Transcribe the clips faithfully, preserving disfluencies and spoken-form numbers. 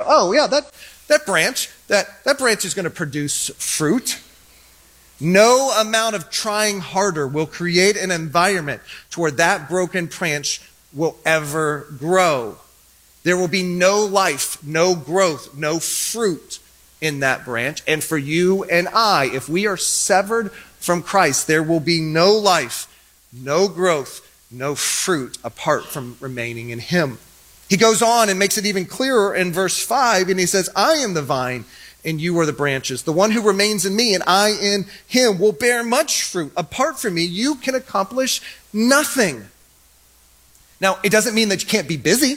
oh yeah, that, that branch, that, that branch is going to produce fruit. No amount of trying harder will create an environment to where that broken branch will ever grow. There will be no life, no growth, no fruit in that branch. And for you and I, if we are severed from Christ, there will be no life, no growth, no fruit apart from remaining in him. He goes on and makes it even clearer in verse five, and he says, I am the vine and you are the branches. The one who remains in me and I in him will bear much fruit. Apart from me, you can accomplish nothing. Now, it doesn't mean that you can't be busy.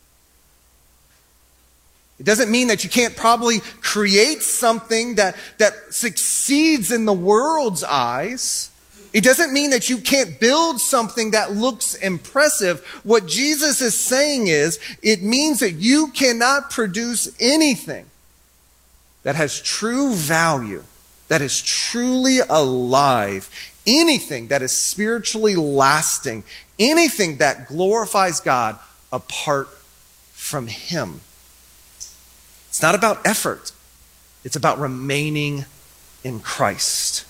It doesn't mean that you can't probably create something that, that succeeds in the world's eyes. It doesn't mean that you can't build something that looks impressive. What Jesus is saying is, it means that you cannot produce anything that has true value, that is truly alive, anything that is spiritually lasting, anything that glorifies God apart from him. It's not about effort. It's about remaining in Christ.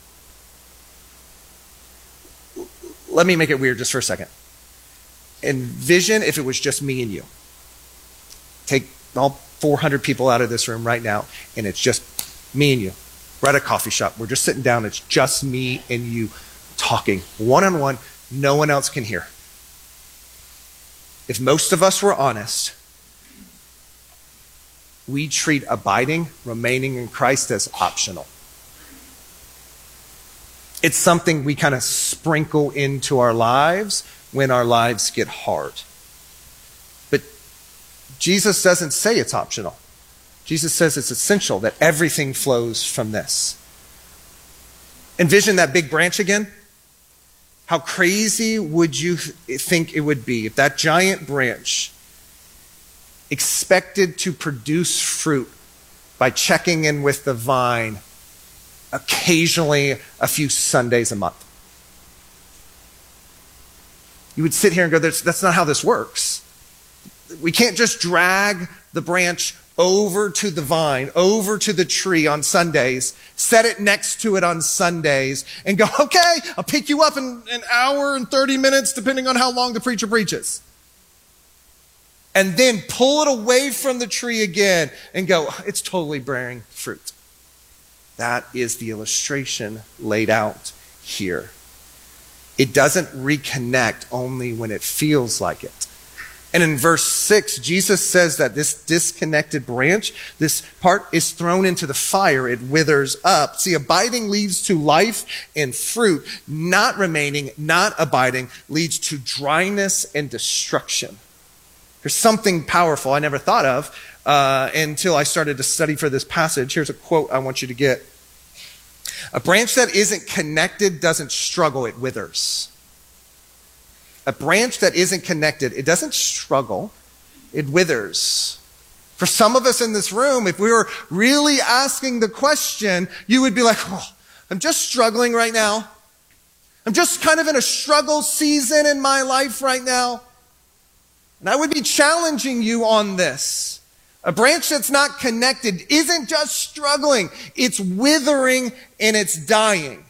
Let me make it weird just for a second. Envision if it was just me and you. Take all four hundred people out of this room right now, and it's just me and you. We're at a coffee shop. We're just sitting down. It's just me and you talking one-on-one. No one else can hear. If most of us were honest, we treat abiding, remaining in Christ as optional. It's something we kind of sprinkle into our lives when our lives get hard. But Jesus doesn't say it's optional. Jesus says it's essential, that everything flows from this. Envision that big branch again. How crazy would you think it would be if that giant branch expected to produce fruit by checking in with the vine occasionally a few Sundays a month? You would sit here and go, that's, that's not how this works. We can't just drag the branch over to the vine, over to the tree on Sundays, set it next to it on Sundays, and go, okay, I'll pick you up in an hour and thirty minutes, depending on how long the preacher preaches. And then pull it away from the tree again and go, it's totally bearing fruit. That is the illustration laid out here. It doesn't reconnect only when it feels like it. And in verse six, Jesus says that this disconnected branch, this part is thrown into the fire. It withers up. See, abiding leads to life and fruit. Not remaining, not abiding, leads to dryness and destruction. There's something powerful I never thought of uh, until I started to study for this passage. Here's a quote I want you to get. A branch that isn't connected doesn't struggle, it withers. A branch that isn't connected, it doesn't struggle, it withers. For some of us in this room, if we were really asking the question, you would be like, oh, I'm just struggling right now. I'm just kind of in a struggle season in my life right now. And I would be challenging you on this. A branch that's not connected isn't just struggling, it's withering and it's dying.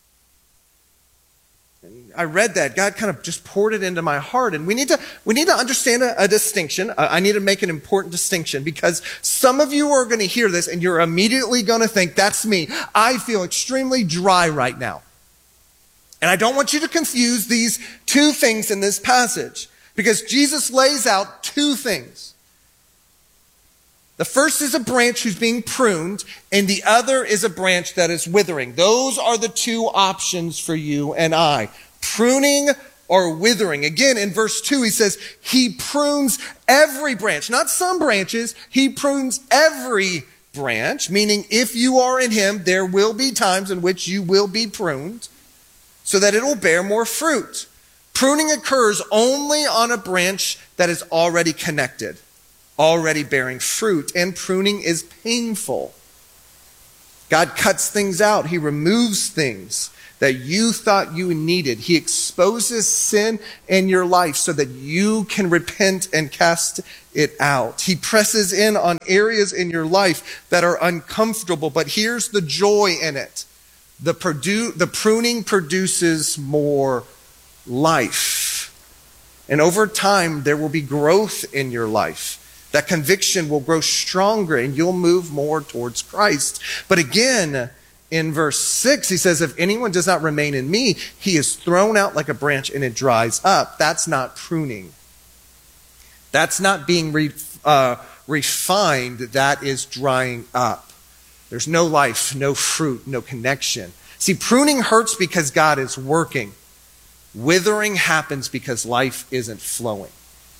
And I read that. God kind of just poured it into my heart. And we need to, we need to understand a, a distinction. I need to make an important distinction because some of you are going to hear this and you're immediately going to think, that's me. I feel extremely dry right now. And I don't want you to confuse these two things in this passage. Because Jesus lays out two things. The first is a branch who's being pruned, and the other is a branch that is withering. Those are the two options for you and I. Pruning or withering. Again, in verse two, he says, he prunes every branch. Not some branches, he prunes every branch. Meaning, if you are in him, there will be times in which you will be pruned, so that it will bear more fruit. Pruning occurs only on a branch that is already connected, already bearing fruit, and pruning is painful. God cuts things out. He removes things that you thought you needed. He exposes sin in your life so that you can repent and cast it out. He presses in on areas in your life that are uncomfortable, but here's the joy in it. The, produ- the pruning produces more life. And over time, there will be growth in your life. That conviction will grow stronger and you'll move more towards Christ. But again, in verse six, he says, if anyone does not remain in me, he is thrown out like a branch and it dries up. That's not pruning. That's not being re- uh, refined. That is drying up. There's no life, no fruit, no connection. See, pruning hurts because God is working. Withering happens because life isn't flowing.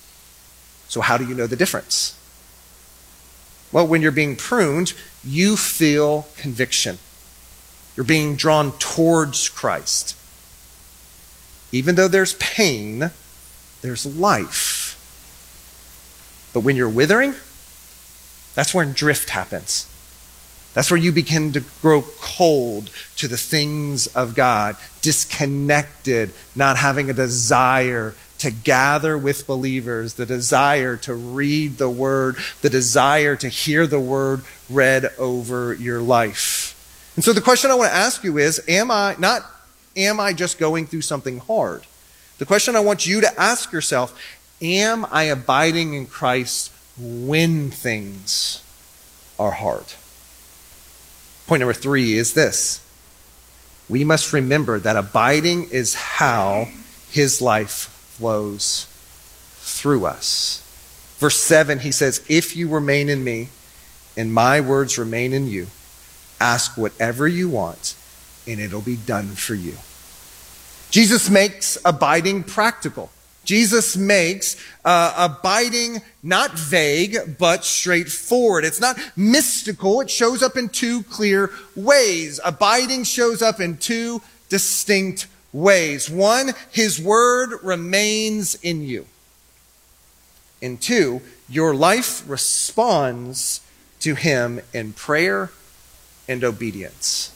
So how do you know the difference? Well, when you're being pruned, you feel conviction. You're being drawn towards Christ. Even though there's pain, there's life. But when you're withering, that's when drift happens. That's where you begin to grow cold to the things of God, disconnected, not having a desire to gather with believers, the desire to read the word, the desire to hear the word read over your life. And so the question I want to ask you is, am I, not am I just going through something hard? The question I want you to ask yourself, am I abiding in Christ when things are hard? Point number three is this. We must remember that abiding is how his life flows through us. Verse seven, he says, if you remain in me and my words remain in you, ask whatever you want and it'll be done for you. Jesus makes abiding practical. Jesus makes uh, abiding not vague, but straightforward. It's not mystical. It shows up in two clear ways. Abiding shows up in two distinct ways. One, his word remains in you. And two, your life responds to him in prayer and obedience.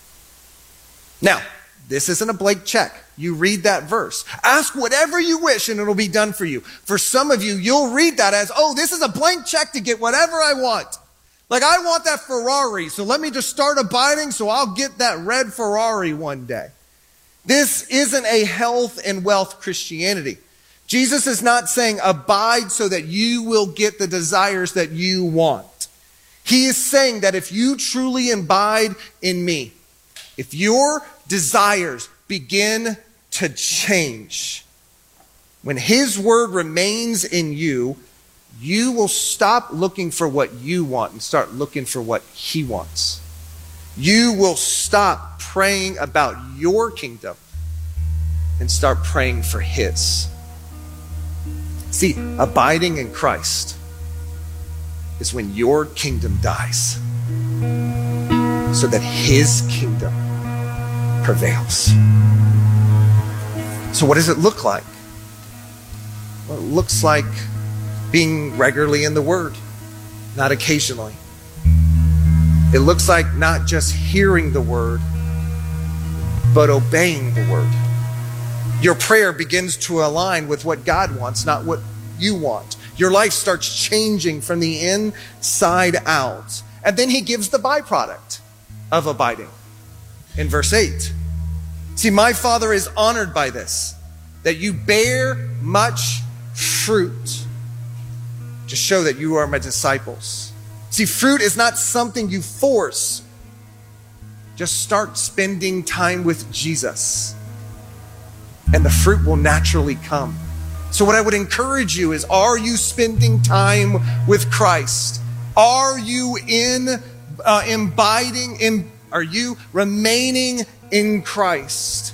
Now, this isn't a blank check. You read that verse. Ask whatever you wish and it'll be done for you. For some of you, you'll read that as, oh, this is a blank check to get whatever I want. Like, I want that Ferrari, so let me just start abiding so I'll get that red Ferrari one day. This isn't a health and wealth Christianity. Jesus is not saying abide so that you will get the desires that you want. He is saying that if you truly abide in me, if your desires begin to change, when his word remains in you, you will stop looking for what you want and start looking for what he wants. You will stop praying about your kingdom and start praying for his. See, abiding in Christ is when your kingdom dies so that his kingdom prevails. So what does it look like? Well, it looks like being regularly in the Word, not occasionally. It looks like not just hearing the Word, but obeying the Word. Your prayer begins to align with what God wants, not what you want. Your life starts changing from the inside out. And then he gives the byproduct of abiding in verse eight. See, my Father is honored by this, that you bear much fruit to show that you are my disciples. See, fruit is not something you force. Just start spending time with Jesus, and the fruit will naturally come. So what I would encourage you is, are you spending time with Christ? Are you in, uh, abiding in, are you remaining in Christ?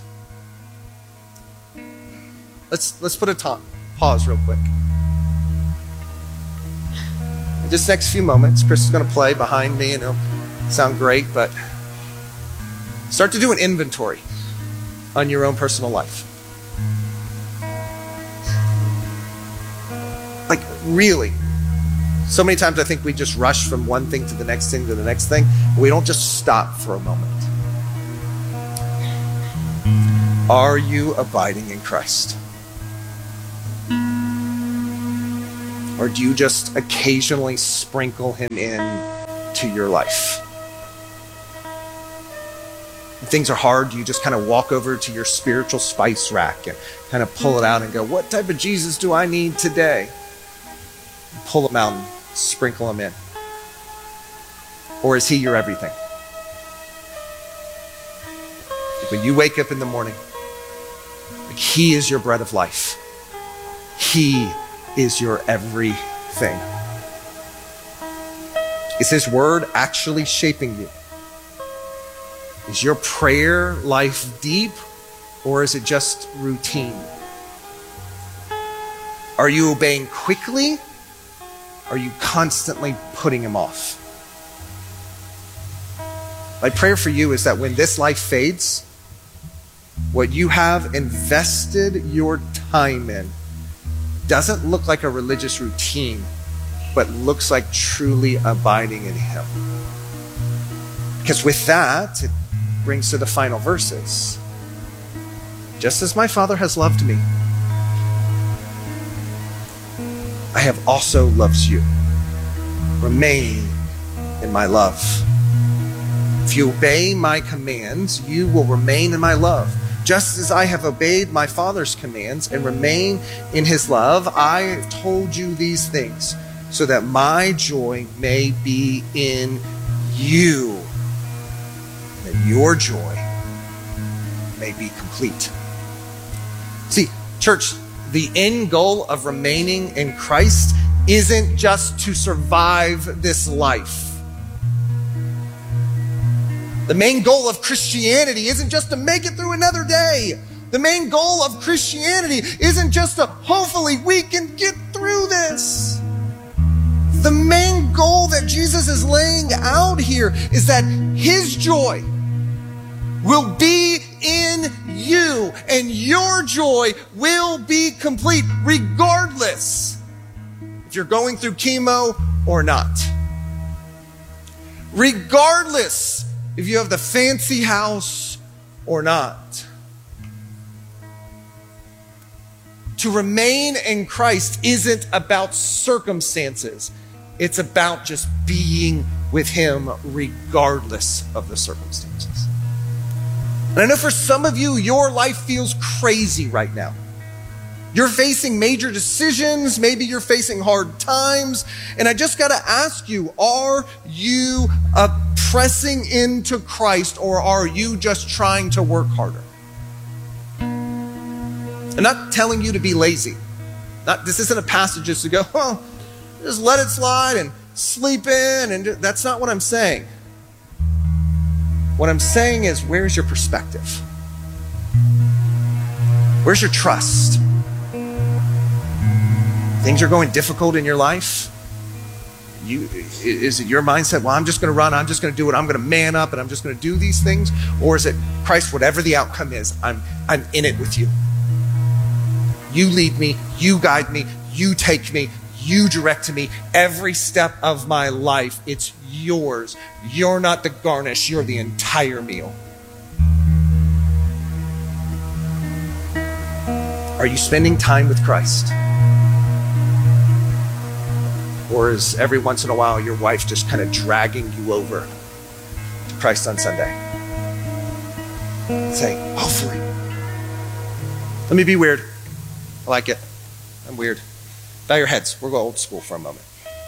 Let's, let's put a ta- pause real quick. In this next few moments, Chris is going to play behind me and it'll sound great, but start to do an inventory on your own personal life. Like, really. So many times I think we just rush from one thing to the next thing to the next thing. We don't just stop for a moment. Are you abiding in Christ? Or do you just occasionally sprinkle him in to your life? When things are hard, do you just kind of walk over to your spiritual spice rack and kind of pull it out and go, what type of Jesus do I need today? And pull him out and sprinkle him in. Or is he your everything? When you wake up in the morning, like he is your bread of life. He is your everything. Is his word actually shaping you? Is your prayer life deep, or is it just routine? Are you obeying quickly? Or are you constantly putting him off? My prayer for you is that when this life fades, what you have invested your time in doesn't look like a religious routine, but looks like truly abiding in him. Because with that, it brings to the final verses. Just as my Father has loved me, I have also loved you. Remain in my love. If you obey my commands, you will remain in my love. Just as I have obeyed my Father's commands and remain in his love, I have told you these things so that my joy may be in you, and that your joy may be complete. See, church, the end goal of remaining in Christ isn't just to survive this life. The main goal of Christianity isn't just to make it through another day. The main goal of Christianity isn't just to hopefully we can get through this. The main goal that Jesus is laying out here is that his joy will be in you, and your joy will be complete regardless if you're going through chemo or not. Regardless if you have the fancy house or not. To remain in Christ isn't about circumstances. It's about just being with him regardless of the circumstances. And I know for some of you, your life feels crazy right now. You're facing major decisions. Maybe you're facing hard times. And I just got to ask you, are you uh, pressing into Christ, or are you just trying to work harder? I'm not telling you to be lazy. Not, this isn't a passage just to go, well, just let it slide and sleep in. And that's not what I'm saying. What I'm saying is, where's your perspective? Where's your trust? Things are going difficult in your life. You, is it your mindset, well, I'm just going to run, I'm just going to do it, I'm going to man up, and I'm just going to do these things? Or is it, Christ, whatever the outcome is, I'm, I'm in it with you. You lead me, you guide me, you take me, you direct me. Every step of my life, it's yours. You're not the garnish, you're the entire meal. Are you spending time with Christ? Or is every once in a while your wife just kind of dragging you over to Christ on Sunday? Say, hopefully. Let me be weird. I like it. I'm weird. Bow your heads. We'll go old school for a moment.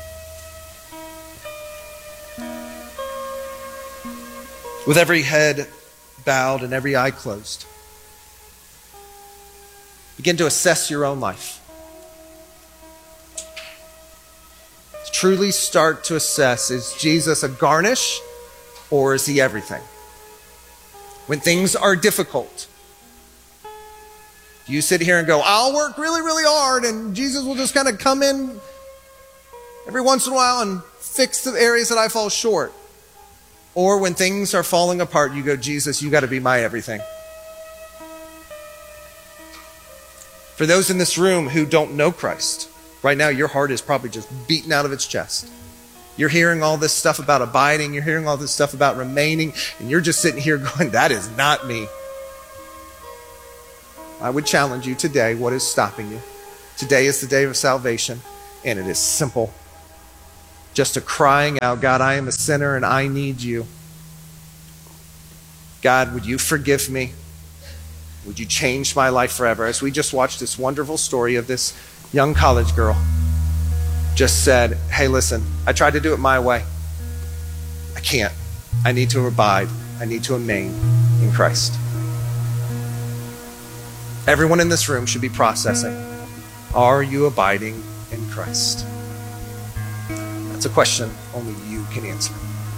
With every head bowed and every eye closed, begin to assess your own life. Truly start to assess, is Jesus a garnish, or is he everything? When things are difficult, do you sit here and go, I'll work really, really hard, and Jesus will just kind of come in every once in a while and fix the areas that I fall short? Or when things are falling apart, you go, Jesus, you got to be my everything. For those in this room who don't know Christ, right now, your heart is probably just beaten out of its chest. You're hearing all this stuff about abiding. You're hearing all this stuff about remaining. And you're just sitting here going, that is not me. I would challenge you today, what is stopping you? Today is the day of salvation, and it is simple. Just a crying out, God, I am a sinner and I need you. God, would you forgive me? Would you change my life forever? As we just watched this wonderful story of this young college girl, just said, hey, listen, I tried to do it my way. I can't. I need to abide. I need to remain in Christ. Everyone in this room should be processing, are you abiding in Christ? That's a question only you can answer.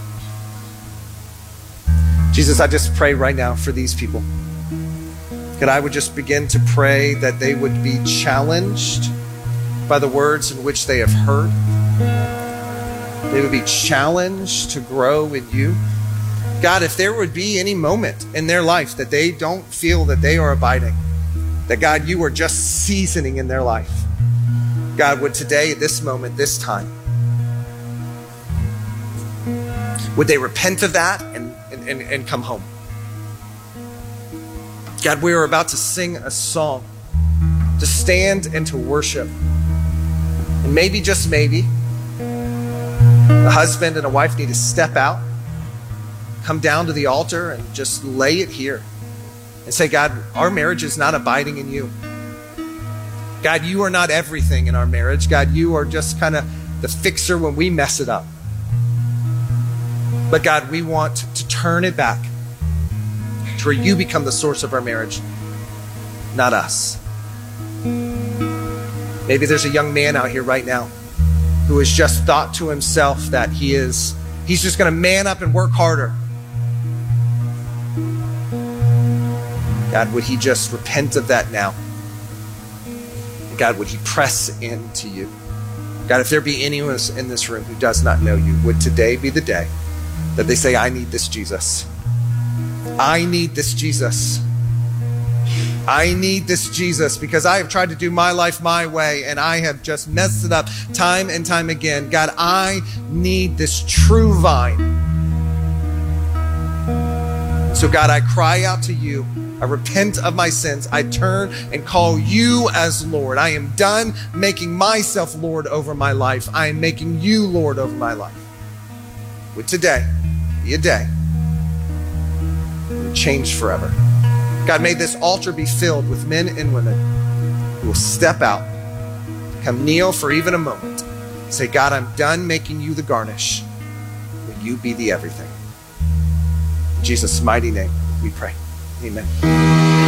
Jesus, I just pray right now for these people. God, I would just begin to pray that they would be challenged by the words in which they have heard. They would be challenged to grow in you. God, if there would be any moment in their life that they don't feel that they are abiding, that God, you are just seasoning in their life, God, would today, this moment, this time, would they repent of that and, and, and come home? God, we are about to sing a song, to stand and to worship. And maybe, just maybe, a husband and a wife need to step out, come down to the altar and just lay it here and say, God, our marriage is not abiding in you. God, you are not everything in our marriage. God, you are just kind of the fixer when we mess it up. But God, we want to turn it back to where you become the source of our marriage, not us. Maybe there's a young man out here right now who has just thought to himself that he is, he's just going to man up and work harder. God, would he just repent of that now? And God, would he press into you? God, if there be anyone in this room who does not know you, would today be the day that they say, I need this Jesus. I need this Jesus. I need this Jesus because I have tried to do my life my way and I have just messed it up time and time again. God, I need this true vine. So God, I cry out to you. I repent of my sins. I turn and call you as Lord. I am done making myself Lord over my life. I am making you Lord over my life. Would today be a day changed forever. God, may this altar be filled with men and women who will step out, come kneel for even a moment, say, God, I'm done making you the garnish. Will you be the everything? In Jesus' mighty name we pray. Amen.